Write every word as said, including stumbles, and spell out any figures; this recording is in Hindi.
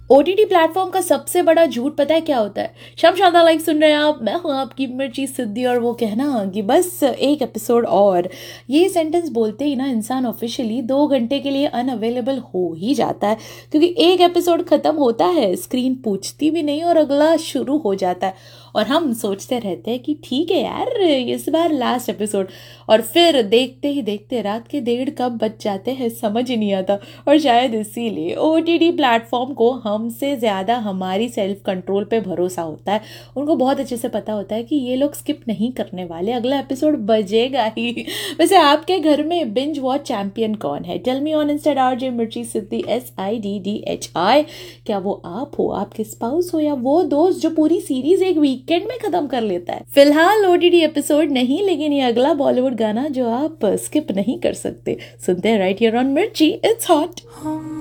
ओटीटी प्लेटफॉर्म का सबसे बड़ा झूठ पता है क्या होता है? शमशादा लाइक सुन रहे हैं आप, मैं हूँ आपकी मिर्ची सिद्धि। और वो कहना कि बस एक एपिसोड और, ये सेंटेंस बोलते ही ना इंसान ऑफिशियली दो घंटे के लिए अनअवेलेबल हो ही जाता है। क्योंकि एक एपिसोड खत्म होता है, स्क्रीन पूछती भी नहीं और अगला शुरू हो जाता है। और हम सोचते रहते हैं कि ठीक है यार, इस बार लास्ट एपिसोड। और फिर देखते ही देखते रात के डेढ़ कब बच जाते हैं समझ ही नहीं आता। और शायद इसीलिए ओटीटी प्लेटफॉर्म को हमसे ज़्यादा हमारी सेल्फ कंट्रोल पे भरोसा होता है। उनको बहुत अच्छे से पता होता है कि ये लोग स्किप नहीं करने वाले, अगला एपिसोड बजेगा ही। वैसे आपके घर में बिंज वॉच चैंपियन कौन है? Tell me on instead R J मिर्ची सिद्धि, S I D D H I. क्या वो आप हो, आपके स्पाउस हो, या वो दोस्त जो पूरी सीरीज एक वीकेंड में खत्म कर लेता है? फिलहाल ओटीटी एपिसोड नहीं, लेकिन ये अगला बॉलीवुड गाना जो आप स्किप नहीं कर सकते। सुनते हैं राइट हियर ऑन मिर्ची, इट्स हॉट।